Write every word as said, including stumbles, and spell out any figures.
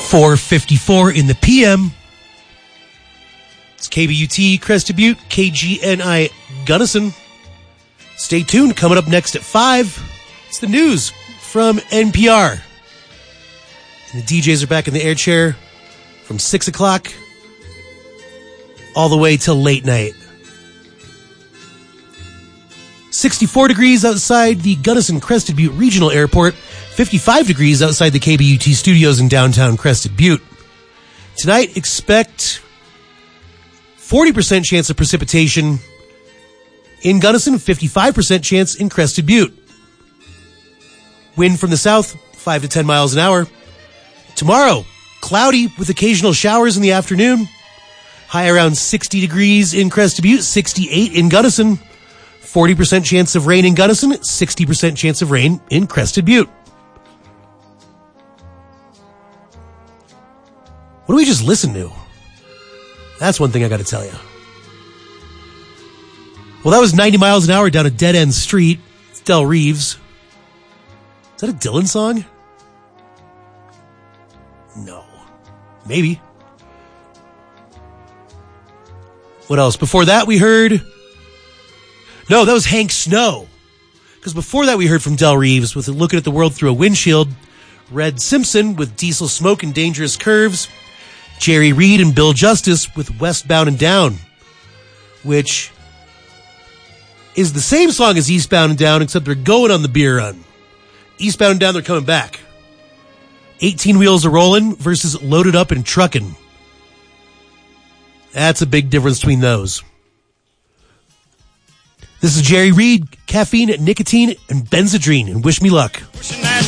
four fifty-four in the P M. It's K B U T, Crested Butte, K G N I Gunnison. Stay tuned. Coming up next at five, it's the news from N P R. And the D Js are back in the air chair from six o'clock all the way till late night. sixty-four degrees outside the Gunnison Crested Butte Regional Airport. fifty-five degrees outside the K B U T studios in downtown Crested Butte. Tonight, expect forty percent chance of precipitation in Gunnison, fifty-five percent chance in Crested Butte. Wind from the south, five to ten miles an hour. Tomorrow, cloudy with occasional showers in the afternoon. High around sixty degrees in Crested Butte, sixty-eight in Gunnison. forty percent chance of rain in Gunnison, sixty percent chance of rain in Crested Butte. What do we just listen to? That's one thing I got to tell you. Well, that was ninety miles an hour down a dead-end street. It's Del Reeves. Is that a Dylan song? No. Maybe. What else? Before that, we heard... No, that was Hank Snow. Because before that, we heard from Del Reeves with Looking at the World Through a Windshield. Red Simpson with Diesel Smoke and Dangerous Curves. Jerry Reed and Bill Justice with Westbound and Down, which is the same song as Eastbound and Down, except they're going on the beer run. Eastbound and Down, they're coming back. eighteen Wheels a Rollin' versus Loaded Up and Truckin'. That's a big difference between those. This is Jerry Reed, Caffeine, Nicotine, and Benzedrine, and wish me luck. Pushing that